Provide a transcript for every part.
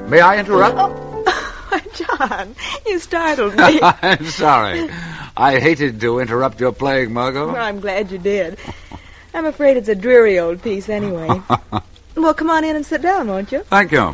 May I interrupt? Oh, John, you startled me. I'm sorry. I hated to interrupt your playing, Margot. Well, I'm glad you did. I'm afraid it's a dreary old piece anyway. Well, come on in and sit down, won't you? Thank you.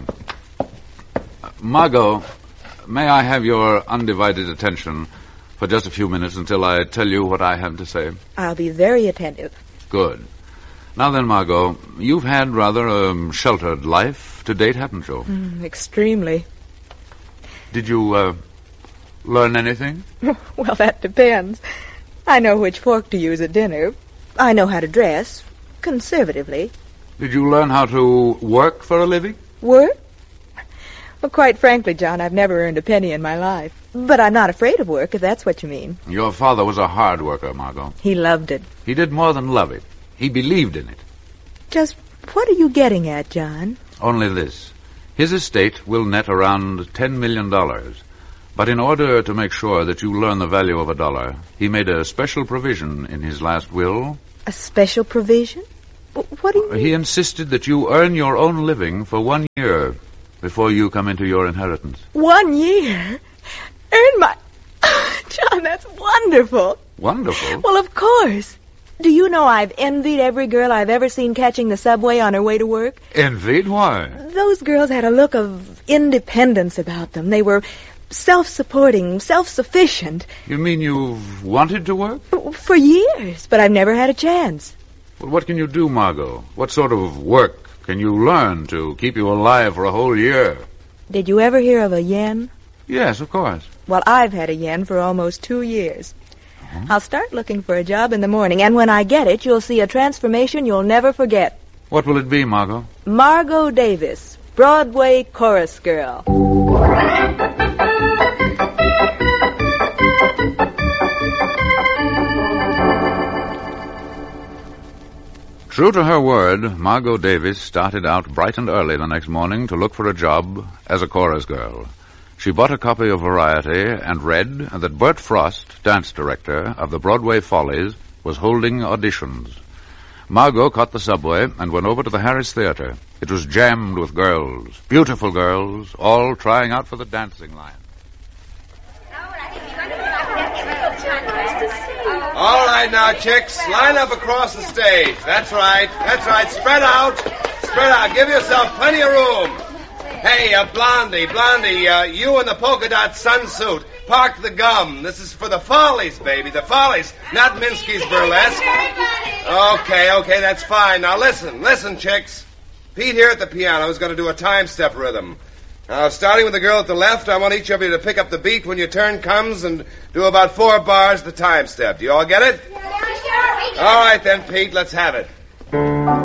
Margot, may I have your undivided attention for just a few minutes until I tell you what I have to say? I'll be very attentive. Good. Now then, Margot, you've had rather a sheltered life to date, haven't you? Extremely. Did you, learn anything? Well, that depends. I know which fork to use at dinner. I know how to dress, conservatively. Did you learn how to work for a living? Work? Well, quite frankly, John, I've never earned a penny in my life. But I'm not afraid of work, if that's what you mean. Your father was a hard worker, Margot. He loved it. He did more than love it. He believed in it. Just what are you getting at, John? Only this. His estate will net around $10 million. But in order to make sure that you learn the value of a dollar, he made a special provision in his last will. A special provision? What do you mean? He insisted that you earn your own living for 1 year before you come into your inheritance. 1 year? Earn my... John, that's wonderful. Wonderful? Well, of course. Do you know I've envied every girl I've ever seen catching the subway on her way to work? Envied? Why? Those girls had a look of independence about them. They were self-supporting, self-sufficient. You mean you've wanted to work? For years, but I've never had a chance. Well, what can you do, Margot? What sort of work can you learn to keep you alive for a whole year? Did you ever hear of a yen? Yes, of course. Well, I've had a yen for almost 2 years. I'll start looking for a job in the morning, and when I get it, you'll see a transformation you'll never forget. What will it be, Margot? Margot Davis, Broadway chorus girl. True to her word, Margot Davis started out bright and early the next morning to look for a job as a chorus girl. She bought a copy of Variety and read that Bert Frost, dance director of the Broadway Follies, was holding auditions. Margot caught the subway and went over to the Harris Theater. It was jammed with girls, beautiful girls, all trying out for the dancing line. All right now, chicks, line up across the stage. That's right. Spread out. Give yourself plenty of room. Hey, Blondie, you in the polka dot sunsuit. Park the gum. This is for the Follies, baby, the Follies, not Minsky's Burlesque. Okay, that's fine. Now listen, chicks. Pete here at the piano is going to do a time-step rhythm. Now, starting with the girl at the left, I want each of you to pick up the beat when your turn comes and do about 4 bars the time step. Do you all get it? Yeah, sure. All right then, Pete, let's have it.